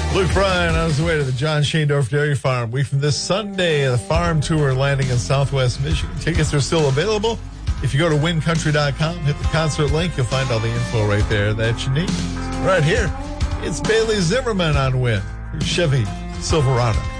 Luke Bryan on his way to the John Shaindorf Dairy Farm. Week from this Sunday, the farm tour landing in Southwest Michigan. Tickets are still available. If you go to wincountry.com, hit the concert link, you'll find all the info right there that you need. Right here, it's Bailey Zimmerman on Win, Chevy Silverado.